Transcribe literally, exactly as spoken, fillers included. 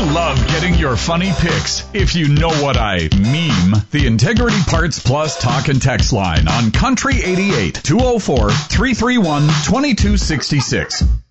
love getting your funny pics. If you know what I meme, the Integrity Parts Plus talk and text line on Country eighty-eight, two oh four, three three one, two two six six.